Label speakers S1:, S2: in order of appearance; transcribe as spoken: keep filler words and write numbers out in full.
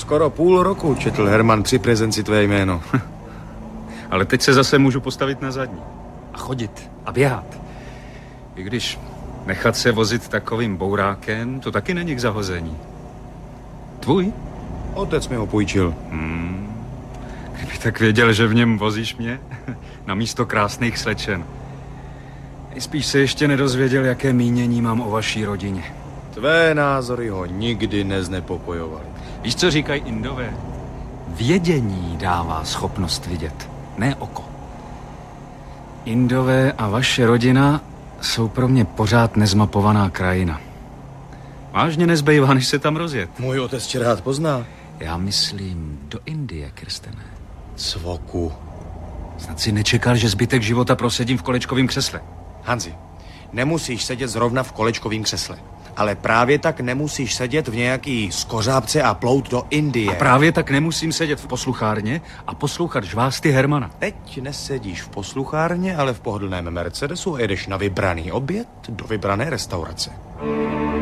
S1: Skoro půl roku četl Herman při prezenci tvé jméno.
S2: Ale teď se zase můžu postavit na zadní. A chodit. A běhat. I když nechat se vozit takovým bourákem, to taky není k zahození. Tvůj?
S1: Otec mi ho půjčil.
S2: Hmm. Kdyby tak věděl, že v něm vozíš mě, na místo krásných slečen. Spíš se ještě nedozvěděl, jaké mínění mám o vaší rodině.
S1: Tvé názory ho nikdy neznepokojovaly.
S2: Víš, co říkají Indové? Vědění dává schopnost vidět, ne oko. Indové a vaše rodina jsou pro mě pořád nezmapovaná krajina. Vážně nezbývá, než se tam rozjet.
S1: Můj otec tě rád pozná.
S2: Já myslím do Indie, Kirstene.
S1: Cvoku.
S2: Snad si nečekal, že zbytek života prosedím v kolečkovém křesle.
S1: Hanzi, nemusíš sedět zrovna v kolečkovém křesle. Ale právě tak nemusíš sedět v nějaký skořápce a plout do Indie.
S2: A právě tak nemusím sedět v posluchárně a poslouchat žvásty Hermana.
S1: Teď nesedíš v posluchárně, ale v pohodlném Mercedesu a jedeš na vybraný oběd do vybrané restaurace.